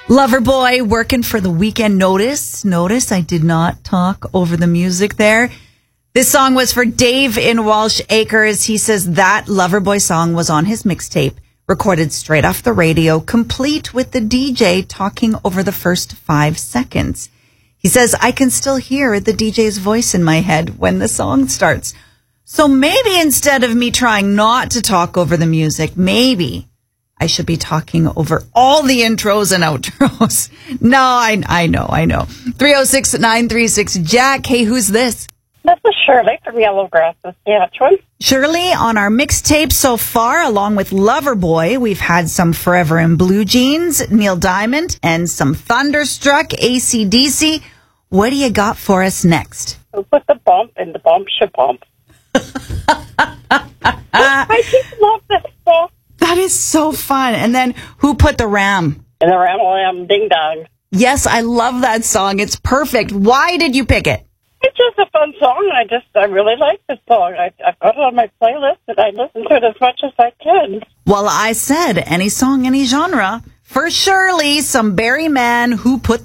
Loverboy working for the weekend. Notice I did not talk over the music there. This song was for Dave in Walsh Acres. He says that Loverboy song was on his mixtape, recorded straight off the radio, complete with the DJ talking over the first 5 seconds. He says, I can still hear the DJ's voice in my head when the song starts. So maybe instead of me trying not to talk over the music, maybe I should be talking over all the intros and outros. No, I know. 306-936-JACK. Hey, who's this? This is Shirley from Yellowgrass, Saskatchewan. Shirley, on our mixtape so far, along with Loverboy, we've had some Forever in Blue Jeans, Neil Diamond, and some Thunderstruck, AC/DC. What do you got for us next? Who put the bump in the bump shabump? I just love this song. That is so fun. And then who put the ram? And the ram ding dong. Yes, I love that song. It's perfect. Why did you pick it? It's just a fun song. I really like this song. I've got it on my playlist, and I listen to it as much as I can. Well, I said any song, any genre. For Shirley, some Barry Man, Who Put